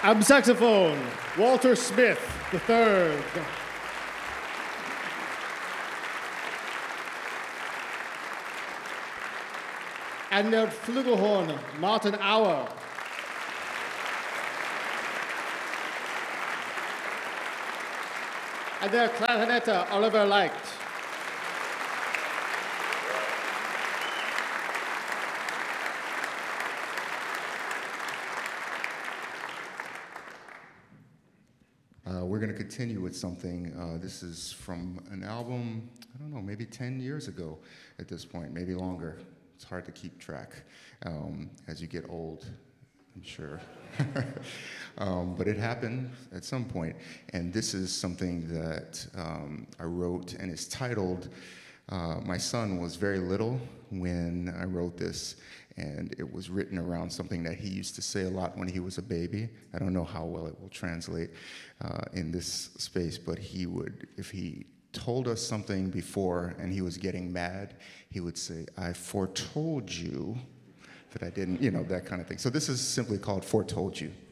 Saxophone, Walter Smith III. An der Flugelhorn, Martin Auer. An der Klarinette, Oliver Leicht. We're going to continue with something. This is from an album, I don't know, maybe 10 years ago at this point, maybe longer. It's hard to keep track as you get old, I'm sure. But it happened at some point. And this is something that I wrote, and it's titled, my son was very little when I wrote this, and it was written around something that he used to say a lot when he was a baby. I don't know how well it will translate in this space, but he would, if he told us something before and he was getting mad, he would say, "I foretold you that I didn't," that kind of thing. So this is simply called "Foretold You."